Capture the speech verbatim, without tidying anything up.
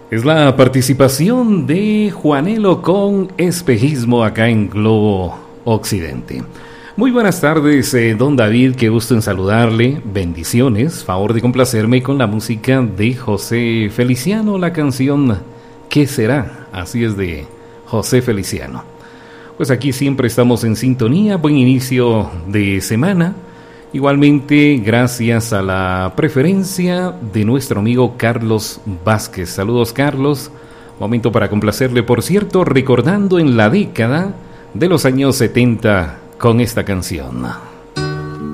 Es la participación de Juanelo con Espejismo acá en Globo Occidente. Muy buenas tardes, eh, don David, qué gusto en saludarle, bendiciones, favor de complacerme con la música de José Feliciano, la canción ¿Qué será? Así es, de José Feliciano. Pues aquí siempre estamos en sintonía, buen inicio de semana. Igualmente, gracias a la preferencia de nuestro amigo Carlos Vázquez. Saludos, Carlos. Momento para complacerle, por cierto, recordando en la década de los años setenta con esta canción.